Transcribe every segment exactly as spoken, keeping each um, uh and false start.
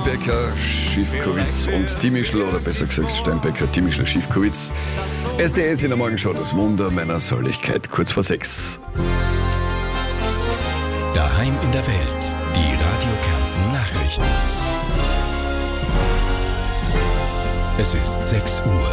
Steinbecker, Schiffkowitz und Timischl, oder besser gesagt Steinbecker, Timischl, Schiffkowitz. S D S in der Morgenshow, das Wunder meiner Säuligkeit, kurz vor sechs. Daheim in der Welt, die Radio Kärnten Nachrichten. Es ist sechs Uhr.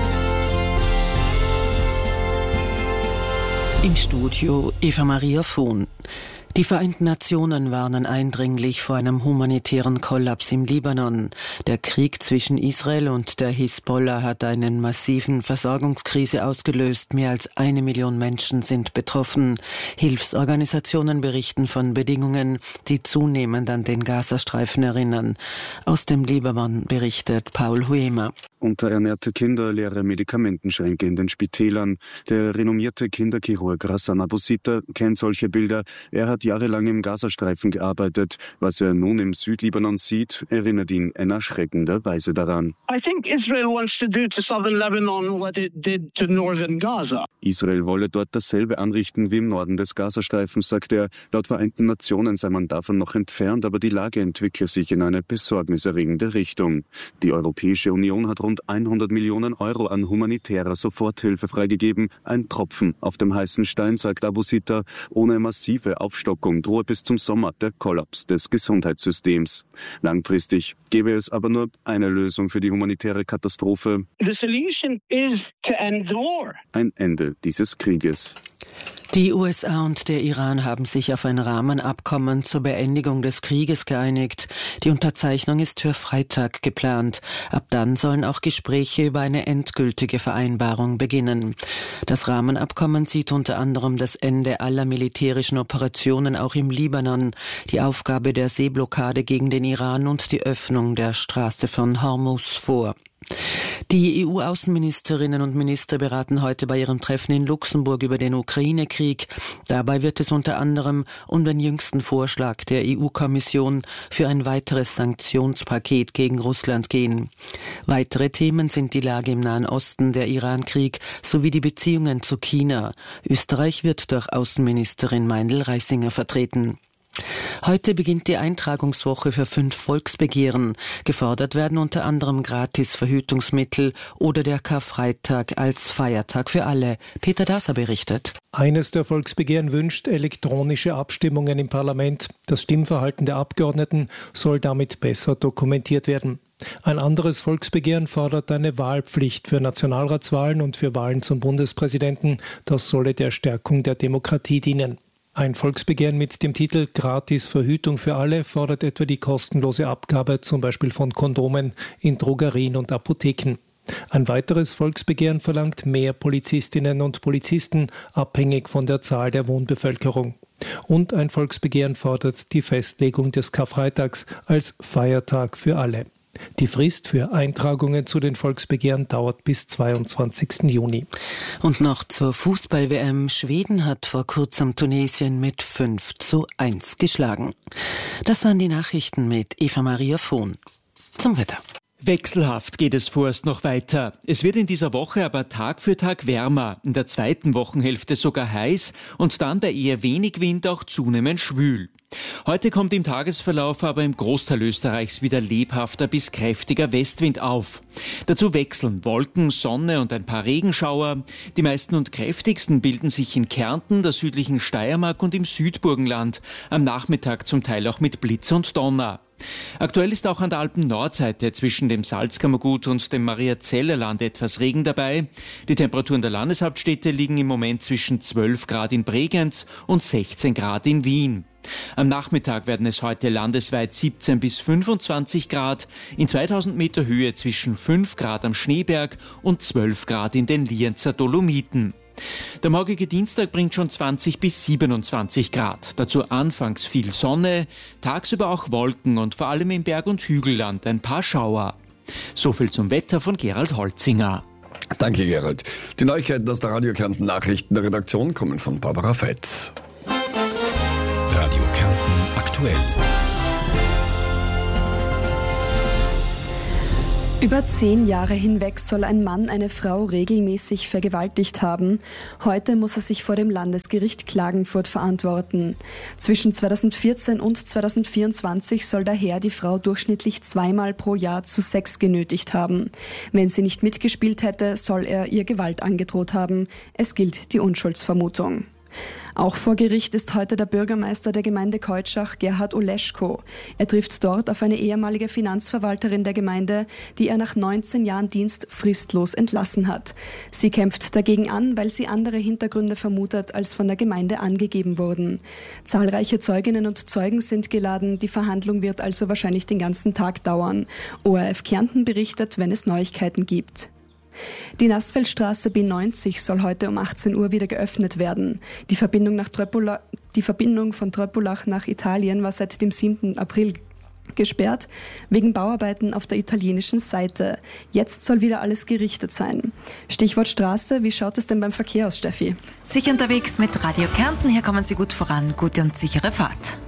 Im Studio Eva Maria Vohn. Die Vereinten Nationen warnen eindringlich vor einem humanitären Kollaps im Libanon. Der Krieg zwischen Israel und der Hisbollah hat eine massiven Versorgungskrise ausgelöst. Mehr als eine Million Menschen sind betroffen. Hilfsorganisationen berichten von Bedingungen, die zunehmend an den Gazastreifen erinnern. Aus dem Libanon berichtet Paul Huema. Unterernährte Kinder, leere Medikamentenschränke in den Spitälern. Der renommierte Kinderchirurg Rassan Abu Sitta kennt solche Bilder. Er hat jahrelang im Gazastreifen gearbeitet. Was er nun im Südlibanon sieht, erinnert ihn in erschreckender Weise daran. I think Israel wants to do to southern Lebanon what it did to northern Gaza. Israel wolle dort dasselbe anrichten wie im Norden des Gazastreifens, sagt er. Laut Vereinten Nationen sei man davon noch entfernt, aber die Lage entwickle sich in eine besorgniserregende Richtung. Die Europäische Union hat rund hundert Millionen Euro an humanitärer Soforthilfe freigegeben. Ein Tropfen auf dem heißen Stein, sagt Abu Sitta. Ohne massive Aufstockung drohe bis zum Sommer der Kollaps des Gesundheitssystems. Langfristig gäbe es aber nur eine Lösung für die humanitäre Katastrophe. The solution is to end the war. Ein Ende dieses Krieges. Die U S A und der Iran haben sich auf ein Rahmenabkommen zur Beendigung des Krieges geeinigt. Die Unterzeichnung ist für Freitag geplant. Ab dann sollen auch Gespräche über eine endgültige Vereinbarung beginnen. Das Rahmenabkommen sieht unter anderem das Ende aller militärischen Operationen auch im Libanon, die Aufgabe der Seeblockade gegen den Iran und die Öffnung der Straße von Hormuz vor. Die E U-Außenministerinnen und Minister beraten heute bei ihrem Treffen in Luxemburg über den Ukraine-Krieg. Dabei wird es unter anderem um den jüngsten Vorschlag der E U-Kommission für ein weiteres Sanktionspaket gegen Russland gehen. Weitere Themen sind die Lage im Nahen Osten, der Iran-Krieg sowie die Beziehungen zu China. Österreich wird durch Außenministerin Meindl-Reisinger vertreten. Heute beginnt die Eintragungswoche für fünf Volksbegehren. Gefordert werden unter anderem gratis Verhütungsmittel oder der Karfreitag als Feiertag für alle. Peter Daser berichtet. Eines der Volksbegehren wünscht elektronische Abstimmungen im Parlament. Das Stimmverhalten der Abgeordneten soll damit besser dokumentiert werden. Ein anderes Volksbegehren fordert eine Wahlpflicht für Nationalratswahlen und für Wahlen zum Bundespräsidenten. Das solle der Stärkung der Demokratie dienen. Ein Volksbegehren mit dem Titel Gratis Verhütung für alle fordert etwa die kostenlose Abgabe zum Beispiel von Kondomen in Drogerien und Apotheken. Ein weiteres Volksbegehren verlangt mehr Polizistinnen und Polizisten, abhängig von der Zahl der Wohnbevölkerung. Und ein Volksbegehren fordert die Festlegung des Karfreitags als Feiertag für alle. Die Frist für Eintragungen zu den Volksbegehren dauert bis zweiundzwanzigsten Juni. Und noch zur Fußball-W M. Schweden hat vor kurzem Tunesien mit fünf zu eins geschlagen. Das waren die Nachrichten mit Eva Maria Vohn. Zum Wetter. Wechselhaft geht es vorerst noch weiter. Es wird in dieser Woche aber Tag für Tag wärmer, in der zweiten Wochenhälfte sogar heiß und dann bei eher wenig Wind auch zunehmend schwül. Heute kommt im Tagesverlauf aber im Großteil Österreichs wieder lebhafter bis kräftiger Westwind auf. Dazu wechseln Wolken, Sonne und ein paar Regenschauer. Die meisten und kräftigsten bilden sich in Kärnten, der südlichen Steiermark und im Südburgenland. Am Nachmittag zum Teil auch mit Blitz und Donner. Aktuell ist auch an der Alpen-Nordseite zwischen dem Salzkammergut und dem Mariazellerland etwas Regen dabei. Die Temperaturen der Landeshauptstädte liegen im Moment zwischen zwölf Grad in Bregenz und sechzehn Grad in Wien. Am Nachmittag werden es heute landesweit siebzehn bis fünfundzwanzig Grad, in zweitausend Meter Höhe zwischen fünf Grad am Schneeberg und zwölf Grad in den Lienzer Dolomiten. Der morgige Dienstag bringt schon zwanzig bis siebenundzwanzig Grad. Dazu anfangs viel Sonne, tagsüber auch Wolken und vor allem im Berg- und Hügelland ein paar Schauer. So viel zum Wetter von Gerald Holzinger. Danke, Gerald. Die Neuigkeiten aus der Radio Kärnten Nachrichten der Redaktion kommen von Barbara Veit. Radio Kärnten aktuell. Über zehn Jahre hinweg soll ein Mann eine Frau regelmäßig vergewaltigt haben. Heute muss er sich vor dem Landesgericht Klagenfurt verantworten. Zwischen zweitausendvierzehn und zweitausendvierundzwanzig soll daher die Frau durchschnittlich zweimal pro Jahr zu Sex genötigt haben. Wenn sie nicht mitgespielt hätte, soll er ihr Gewalt angedroht haben. Es gilt die Unschuldsvermutung. Auch vor Gericht ist heute der Bürgermeister der Gemeinde Keutschach, Gerhard Oleschko. Er trifft dort auf eine ehemalige Finanzverwalterin der Gemeinde, die er nach neunzehn Jahren Dienst fristlos entlassen hat. Sie kämpft dagegen an, weil sie andere Hintergründe vermutet, als von der Gemeinde angegeben wurden. Zahlreiche Zeuginnen und Zeugen sind geladen. Die Verhandlung wird also wahrscheinlich den ganzen Tag dauern. O R F Kärnten berichtet, wenn es Neuigkeiten gibt. Die Nassfeldstraße B neunzig soll heute um achtzehn Uhr wieder geöffnet werden. Die Verbindung, nach Tröppola, die Verbindung von Tröppolach nach Italien war seit dem siebten April gesperrt, wegen Bauarbeiten auf der italienischen Seite. Jetzt soll wieder alles gerichtet sein. Stichwort Straße, wie schaut es denn beim Verkehr aus, Steffi? Sicher unterwegs mit Radio Kärnten, hier kommen Sie gut voran, gute und sichere Fahrt.